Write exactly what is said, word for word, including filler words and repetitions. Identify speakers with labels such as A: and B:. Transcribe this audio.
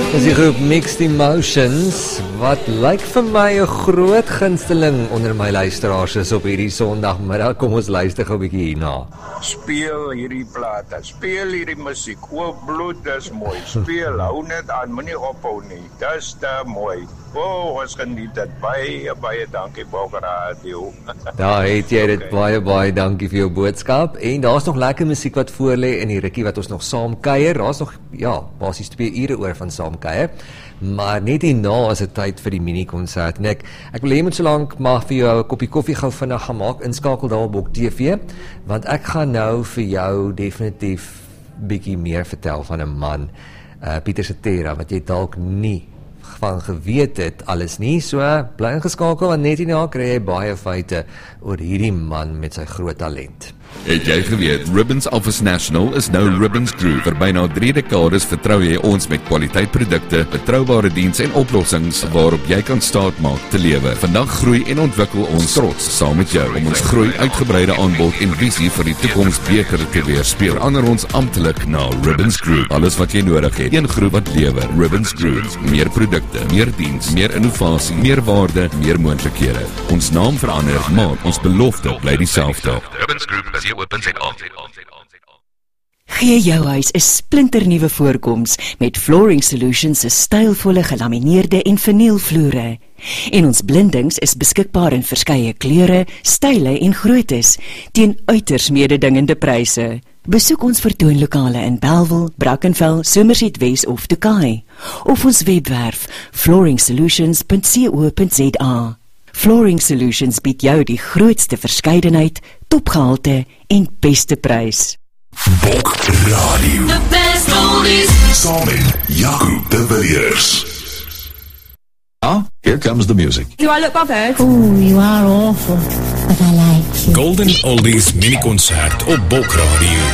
A: Dis die groep Mixed Emotions, wat lyk vir my 'n groot gunsteling onder my luisteraars is op hierdie Sondagmiddag. Kom ons luister gou 'n bietjie hierna.
B: Speel hierdie plate, speel hierdie musiek, o bloed, dis mooi. Speel, hou net aan, moenie ophou nie. Dis te mooi. O, oh, ons geniet dit. Baie, baie dankie, Bokker Radio.
A: Daar het jy dit, okay. Baie, baie dankie vir jou boodskap. En daar's nog lekker musiek wat voor lê in die rukkie wat ons nog saam kuier. Daar's nog, ja, basies twee ure oor van saam kuier. Maar net hierna is dit tyd vir die mini-konsert. En ek, ek wil hê moet so lank maar vir jou 'n koppie koffie gou vinnig gaan maak, inskakel daar op Bok T V, want ek gaan nou vir jou definitief bietjie meer vertel van 'n man, uh, Pieter Cetera, wat jy dalk nie van geweet het alles nie. So bly ingeskakel, want net hierna kry jy baie feite oor hierdie man met sy groot talent.
C: Het jy geweet, Ribbons Office National is nou Ribbons Crew. Vir byna drie dekades vertrou jy ons met kwaliteitprodukte, betroubare diens en oplossings waarop jy kan staat maak te lewe. Vandag groei en ontwikkel ons trots saam met jou om ons groei, uitgebreide aanbod en visie vir die toekoms beter te weerspieël. Verander ons amptelik na Ribbons Crew. Alles wat jy nodig het, een groep wat lewer. Ribbons Crew. Meer produkte, meer diens, meer innovasie, meer waarde, meer moontlikhede. Ons naam verander, maar ons belofte bly dieselfde. Ribbons Crew.
D: Gee jou huis 'n splinternuwe voorkoms met Flooring Solutions se stylvolle gelamineerde en vernielvloere. En ons blindings is beskikbaar in verskeie kleure, style en groottes teen uiters mededingende pryse. Besoek ons vertoonlokale in Bellville, Brackenfell, Somerset West of Tokai, of ons webwerf flooring solutions punt co punt za. Flooring Solutions bied jou die grootste verskeidenheid, topgehalte en beste prys.
E: Bok Radio. The best oldies. Saam met Jaco de Villiers.
F: Ah, here comes the music.
G: Do I look bothered?
H: Oh, you are awful, but I like you.
E: Golden Oldies mini-concert op Bok Radio.